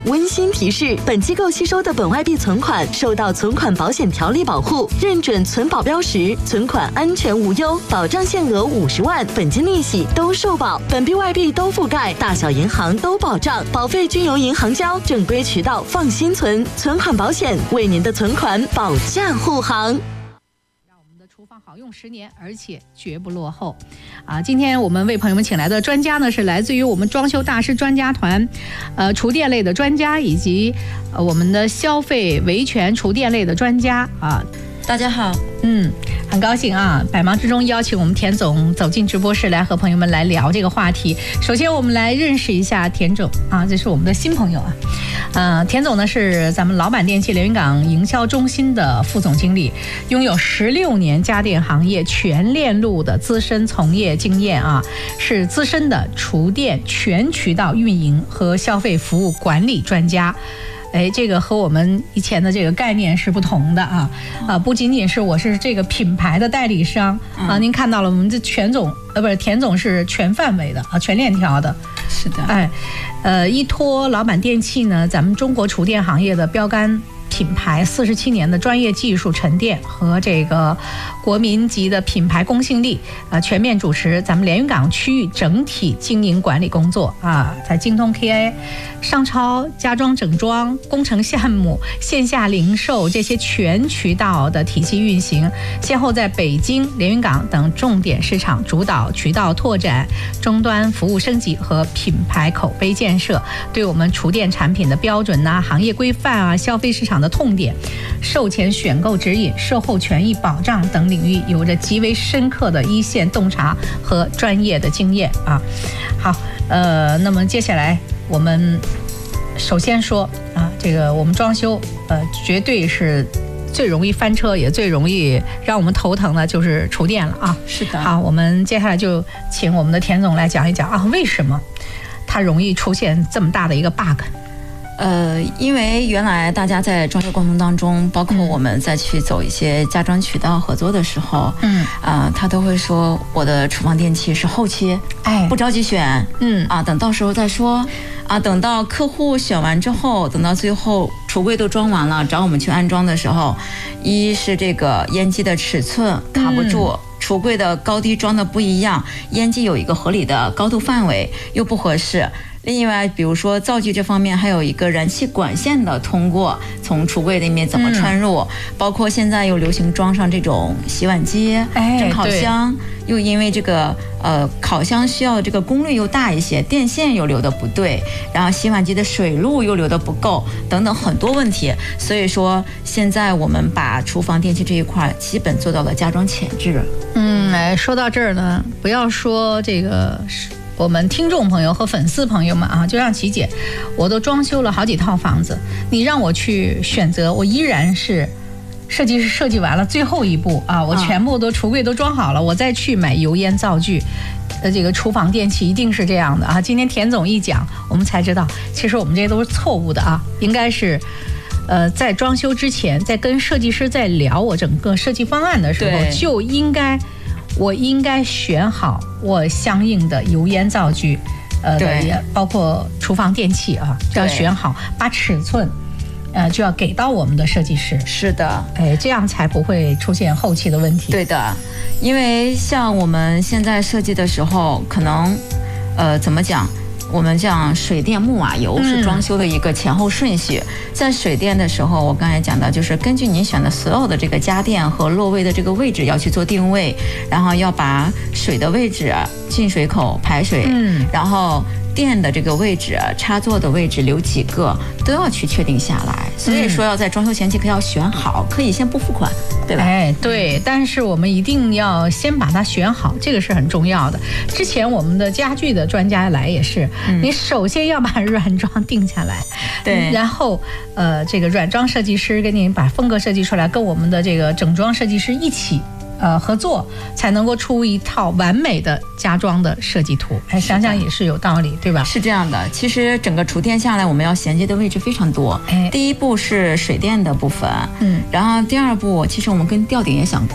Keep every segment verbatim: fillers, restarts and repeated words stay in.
温馨提示：本机构吸收的本外币存款受到存款保险条例保护，认准存保标识，存款安全无忧，保障限额五十万，本金利息都受保，本币外币都覆盖，大小银行都保障，保费均由银行交，正规渠道放心存，存款保险为您的存款保驾护航。 厨房好用十年，而且绝不落后啊！今天我们为朋友们请来的专家呢，是来自于我们装修大师专家团，呃，厨电类的专家，以及呃我们的消费维权厨电类的专家啊。 大家好， 嗯，很高兴啊，百忙之中邀请我们田总走进直播室来和朋友们来聊这个话题。首先，我们来认识一下田总啊，这是我们的新朋友啊。呃，田总呢是咱们老板电器连云港营销中心的副总经理，拥有十六年家电行业全链路的资深从业经验啊，是资深的厨电全渠道运营和消费服务管理专家。哎，这个和我们以前的这个概念是不同的啊，啊，不仅仅是我是这个品牌的代理商啊，您看到了，我们这全总呃不是田总是全范围的啊，全链条的， 是的， 哎，呃，依托老板电器呢，咱们中国厨电行业的标杆品牌四十七年的专业技术沉淀和这个国民级的品牌公信力，啊，全面主持咱们连云港区域整体经营管理工作啊，在精通 K I、商超、家装整装、工程项目、线下零售这些全渠道的体系运行，先后在北京、连云港等重点市场主导渠道拓展、终端服务升级和品牌口碑建设，对我们厨电产品的标准呐、啊、行业规范啊、消费市场的痛点、售前选购指引、售后权益保障等领域有着极为深刻的一线洞察和专业的经验啊。好，呃，那么接下来我们首先说啊，这个我们装修呃绝对是最容易翻车，也最容易让我们头疼的就是厨电了啊。 是的。 好，我们接下来就请我们的田总来讲一讲啊，为什么它容易出现这么大的一个 bug。 呃，因为原来大家在装修过程当中，包括我们再去走一些家装渠道合作的时候，嗯，啊、呃，他都会说我的厨房电器是后期，哎，不着急选，嗯，啊，等到时候再说，啊，等到客户选完之后，等到最后橱柜都装完了，找我们去安装的时候，一是这个烟机的尺寸卡不住。嗯，橱柜的高低装的不一样，烟机有一个合理的高度范围又不合适。另外，比如说灶具这方面，还有一个燃气管线的通过，从橱柜里面怎么穿入，嗯、包括现在又流行装上这种洗碗机、哎、蒸烤箱，又因为这个呃烤箱需要这个功率又大一些，电线又流的不对，然后洗碗机的水路又流的不够，等等很多问题。所以说，现在我们把厨房电器这一块基本做到了家装前置。 嗯，哎，说到这儿呢，不要说这个。我们听众朋友和粉丝朋友们啊，就让琪姐，我都装修了好几套房子，你让我去选择，我依然是设计师设计完了最后一步啊，我全部都橱柜都装好了，我再去买油烟灶具，呃，这个厨房电器一定是这样的啊。今天田总一讲，我们才知道，其实我们这些都是错误的啊，应该是。呃，在装修之前，在跟设计师在聊我整个设计方案的时候，就应该。我应该选好我相应的油烟灶具，呃，包括厨房电器啊，要选好，把尺寸，呃，就要给到我们的设计师。 是的， 哎，这样才不会出现后期的问题。 对的，因为像我们现在设计的时候，可能，呃，怎么讲？我们讲水电木瓦油是装修的一个前后顺序，嗯、在水电的时候，我刚才讲的就是根据您选的所有的这个家电和落位的这个位置要去做定位，然后要把水的位置、进水口、排水，嗯，然后电的这个位置、插座的位置留几个都要去确定下来。所以说要在装修前期可以要选好，可以先不付款，对吧？ 哎，对，但是我们一定要先把它选好，这个是很重要的。之前我们的家具的专家来也是，嗯、你首先要把软装定下来，对，然后呃，这个软装设计师给你把风格设计出来，跟我们的这个整装设计师一起。呃，合作才能够出一套完美的家装的设计图。哎，想想也是有道理，对吧？ 是这样的，其实整个厨电下来，我们要衔接的位置非常多。第一步是水电的部分，嗯，然后第二步，其实我们跟吊顶也相关。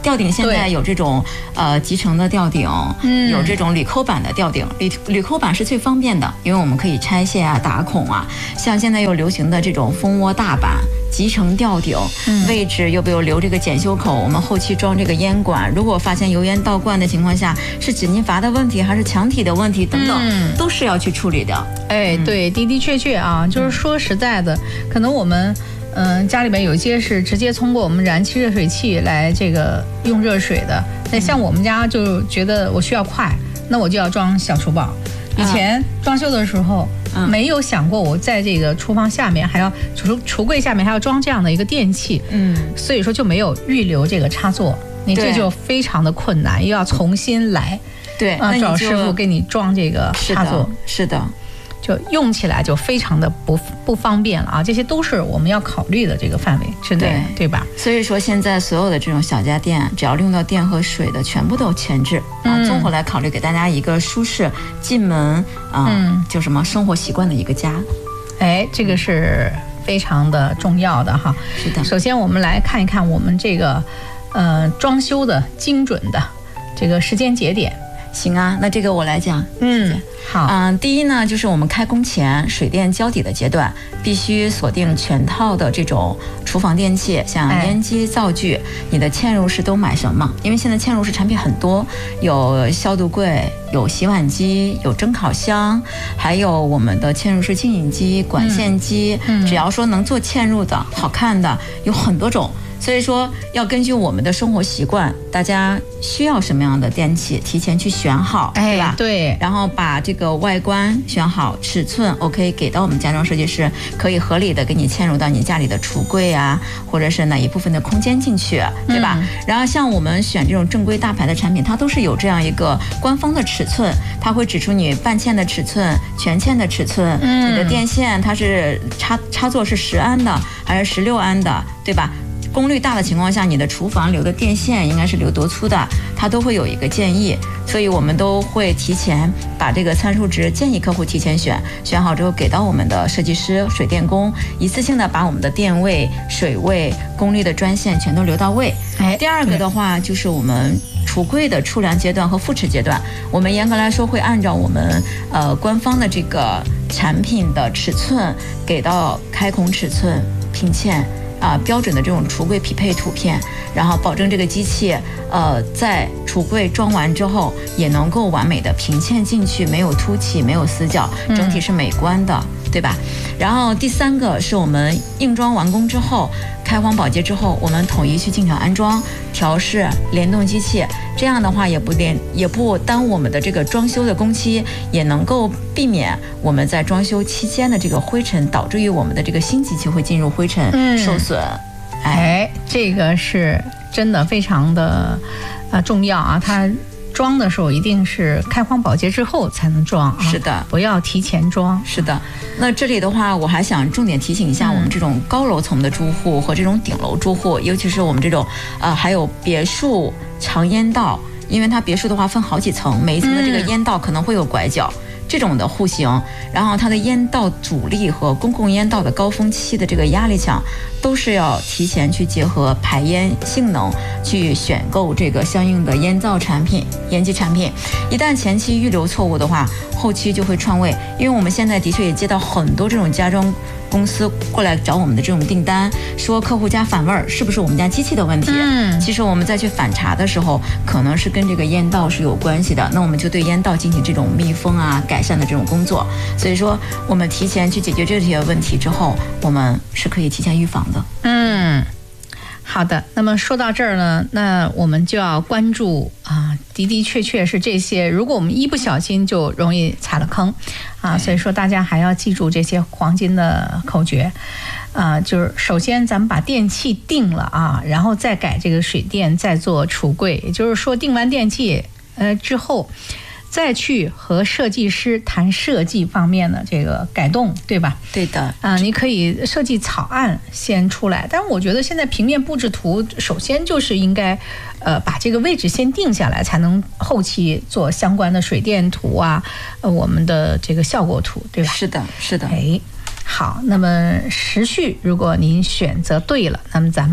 吊顶现在有这种呃集成的吊顶，嗯，有这种铝扣板的吊顶，铝铝扣板是最方便的，因为我们可以拆卸啊、打孔啊。像现在又流行的这种蜂窝大板。集成吊顶，嗯、位置又没有留这个检修口，我们后期装这个烟管，如果发现油烟倒灌的情况下，是纸巾阀的问题还是墙体的问题等等，嗯、都是要去处理的。 哎，对，的的确确啊，就是说实在的，可能我们嗯、呃、家里面有一些是直接通过我们燃气热水器来这个用热水的，那像我们家就觉得我需要快，那我就要装小厨宝。以前装修的时候。嗯、没有想过我在这个厨房下面还要橱橱柜下面还要装这样的一个电器，嗯，所以说就没有预留这个插座，你这就非常的困难，又要重新来， 对， 啊、呃，找师傅给你装这个插座， 是的。是的就用起来就非常的不不方便了啊，这些都是我们要考虑的这个范围之内，对, 对吧？ 所以说现在所有的这种小家电，只要用到电和水的，全部都前置啊。综合来考虑，给大家一个舒适进门啊，嗯、就什么生活习惯的一个家。 哎，这个是非常的重要的哈。 是的。 首先我们来看一看我们这个呃装修的精准的这个时间节点。 行啊，那这个我来讲。 嗯，好。 嗯、呃，第一呢，就是我们开工前水电交底的阶段，必须锁定全套的这种厨房电器，像烟机、灶具，哎、你的嵌入式都买什么？因为现在嵌入式产品很多，有消毒柜，有洗碗机，有蒸烤箱，还有我们的嵌入式净饮机、管线机，嗯嗯、只要说能做嵌入的、好看的，有很多种。所以说要根据我们的生活习惯，大家需要什么样的电器，提前去选好， 哎、 对吧？ 对。 然后把这个外观选好，尺寸 OK 给到我们家装设计师，可以合理的给你嵌入到你家里的橱柜啊，或者是哪一部分的空间进去，对吧？嗯、然后像我们选这种正规大牌的产品，它都是有这样一个官方的尺寸，它会指出你半嵌的尺寸、全嵌的尺寸，嗯、你的电线它是插插座是十安的还是十六安的，对吧？功率大的情况下，你的厨房留的电线应该是留多粗的，它都会有一个建议，所以我们都会提前把这个参数值建议客户提前选，选好之后给到我们的设计师、水电工，一次性的把我们的电位、水位、功率的专线全都留到位。哎，第二个的话就是我们橱柜的出梁阶段和复尺阶段，我们严格来说会按照我们呃官方的这个产品的尺寸给到开孔尺寸、拼嵌。啊、呃，标准的这种橱柜匹配图片，然后保证这个机器，呃，在橱柜装完之后也能够完美的平嵌进去，没有凸起，没有死角，整体是美观的，嗯、对吧？然后第三个是我们硬装完工之后，开荒保洁之后，我们统一去进场安装、调试、联动机器，这样的话也不连也不耽误我们的这个装修的工期，也能够避免我们在装修期间的这个灰尘导致于我们的这个新机器会进入灰尘、嗯、受损。 哎，这个是真的非常的呃重要啊，它装的时候一定是开荒保洁之后才能装啊， 是的， 不要提前装。 是的，那这里的话，我还想重点提醒一下我们这种高楼层的住户和这种顶楼住户，尤其是我们这种呃还有别墅长烟道，因为它别墅的话分好几层，每一层的这个烟道可能会有拐角。嗯这种的户型，然后它的烟道阻力和公共烟道的高峰期的这个压力墙，都是要提前去结合排烟性能去选购这个相应的烟灶产品、烟机产品。一旦前期预留错误的话，后期就会串位。因为我们现在的确也接到很多这种家装公司过来找我们的这种订单，说客户家反味儿，是不是我们家机器的问题？嗯，其实我们再去反查的时候，可能是跟这个烟道是有关系的。那我们就对烟道进行这种密封啊、改善的这种工作。所以说，我们提前去解决这些问题之后，我们是可以提前预防的。 嗯。好的，那么说到这儿呢，那我们就要关注啊，的的确确是这些。如果我们一不小心就容易踩了坑啊，所以说大家还要记住这些黄金的口诀啊，就是首先咱们把电器定了啊，然后再改这个水电，再做橱柜，也就是说定完电器呃之后。再去和设计师谈设计方面的这个改动，对吧？ 对的啊，你可以设计草案先出来，但是我觉得现在平面布置图首先就是应该，呃，把这个位置先定下来，才能后期做相关的水电图啊，呃，我们的这个效果图，对吧？ 是的，是的。 哎，好，那么时序如果您选择对了，那么咱们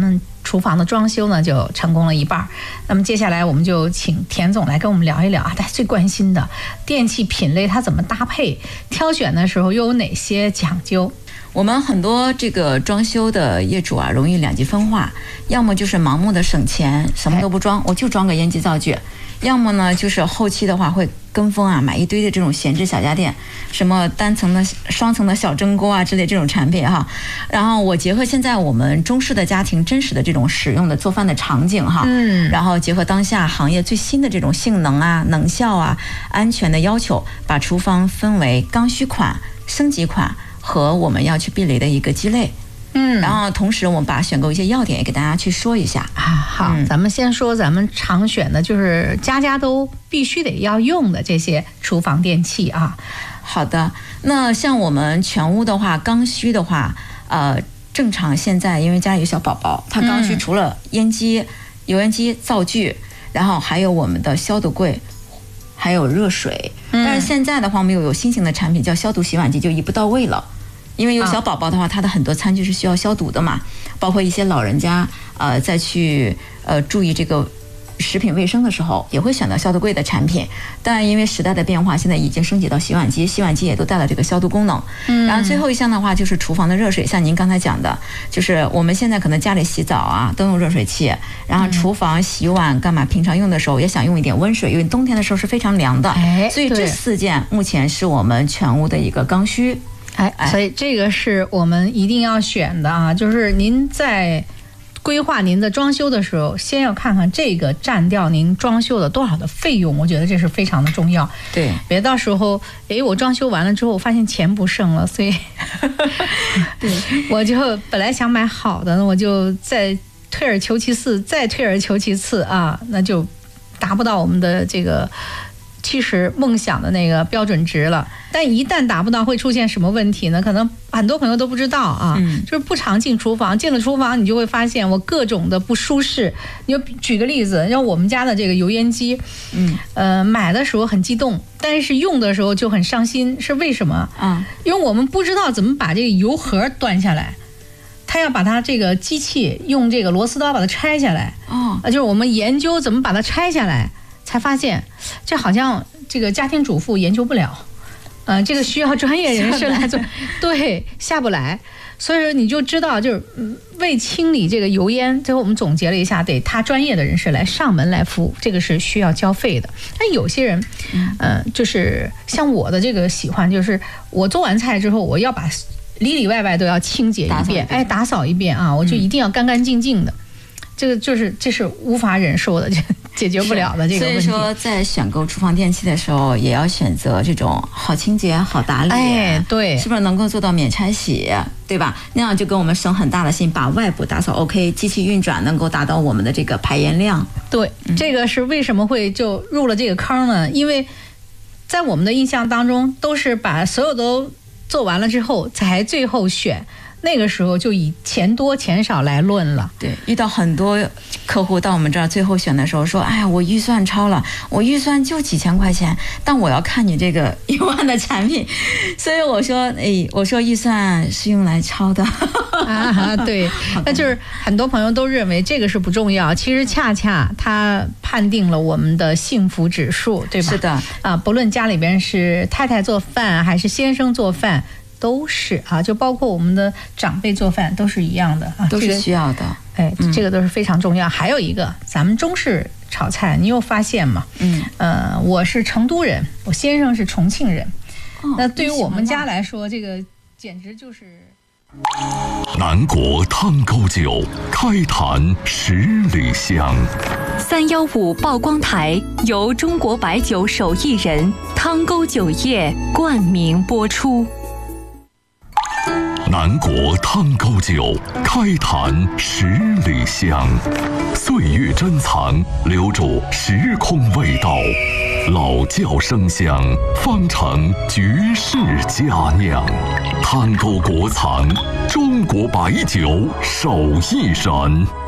厨房的装修呢就成功了一半。那么接下来我们就请田总来跟我们聊一聊啊，大家最关心的电器品类它怎么搭配，挑选的时候又有哪些讲究？ 我们很多这个装修的业主啊，容易两极分化，要么就是盲目的省钱，什么都不装，我就装个烟机灶具；要么呢，就是后期的话会跟风啊，买一堆的这种闲置小家电，什么单层的、双层的小蒸锅啊之类这种产品哈。然后我结合现在我们中式的家庭真实的这种使用的做饭的场景哈，嗯，然后结合当下行业最新的这种性能啊、能效啊、安全的要求，把厨房分为刚需款、升级款和我们要去避雷的一个鸡肋。嗯，然后同时我们把选购一些要点也给大家去说一下啊。好、嗯，咱们先说咱们常选的，就是家家都必须得要用的这些厨房电器啊。 好的，那像我们全屋的话，刚需的话，呃，正常现在因为家里有小宝宝，他刚需除了烟机、嗯、油烟机、灶具，然后还有我们的消毒柜，还有热水。嗯、但是现在的话，我们又有新型的产品叫消毒洗碗机，就一步到位了。因为有小宝宝的话，他的很多餐具是需要消毒的嘛，包括一些老人家呃再去呃注意这个食品卫生的时候，也会选择消毒柜的产品。但因为时代的变化，现在已经升级到洗碗机，洗碗机也都带了这个消毒功能。嗯，然后最后一项的话就是厨房的热水，像您刚才讲的，就是我们现在可能家里洗澡啊都用热水器，然后厨房洗碗干嘛，平常用的时候也想用一点温水，因为冬天的时候是非常凉的。哎，所以这四件目前是我们全屋的一个刚需。 哎，所以这个是我们一定要选的啊！就是您在规划您的装修的时候，先要看看这个占掉您装修的多少的费用，我觉得这是非常的重要。 对， 别到时候，哎，我装修完了之后，我发现钱不剩了，所以对，我就本来想买好的，我就再退而求其次，再退而求其次啊，那就达不到我们的这个其实梦想的那个标准值了。但一旦达不到，会出现什么问题呢？可能很多朋友都不知道啊，嗯、就是不常进厨房，进了厨房你就会发现我各种的不舒适。你就举个例子，像我们家的这个油烟机，嗯，呃，买的时候很激动，但是用的时候就很伤心，是为什么？啊，因为我们不知道怎么把这个油盒端下来。他要把它这个机器用这个螺丝刀把它拆下来，哦，就是我们研究怎么把它拆下来，才发现这好像这个家庭主妇研究不了，呃，这个需要专业人士来做，对，下不来。所以说你就知道，就是为清理这个油烟，最后我们总结了一下，得他专业的人士来上门来服务，这个是需要交费的。但有些人，嗯、呃，就是像我的这个喜欢，就是我做完菜之后，我要把里里外外都要清洁一遍，哎，打扫一遍啊，我就一定要干干净净的。嗯，这个就是这是无法忍受的，解决不了的这个问题。 所以说，在选购厨房电器的时候，也要选择这种好清洁、好打理。 哎，对， 是不是能够做到免拆洗，对吧？那样就给我们省很大的心，把外部打扫 OK， 机器运转能够达到我们的这个排烟量。 对，嗯、这个是为什么会就入了这个坑呢？因为在我们的印象当中，都是把所有都做完了之后，才最后选。那个时候就以钱多钱少来论了。 对，遇到很多客户到我们这儿最后选的时候说，哎呀，我预算超了，我预算就几千块钱，但我要看你这个一万的产品，所以我说，哎，我说预算是用来超的。 啊，对，那就是很多朋友都认为这个是不重要，其实恰恰它判定了我们的幸福指数，对吧？ 是的， 啊，不论家里边是太太做饭还是先生做饭。都是啊，就包括我们的长辈做饭都是一样的啊， 都是需要的。这个、哎，这个都是非常重要。嗯、还有一个，咱们中式炒菜，你有发现吗？嗯，呃，我是成都人，我先生是重庆人。哦、那对于我们家来说，这个简直就是。 南国汤沟酒，开坛十里香。 三幺五曝光台由中国白酒手艺人汤沟酒业冠名播出。 南国汤沟酒，开坛十里香。岁月珍藏，留住时空味道。老窖生香，方成绝世佳酿。汤沟国藏，中国白酒手艺人。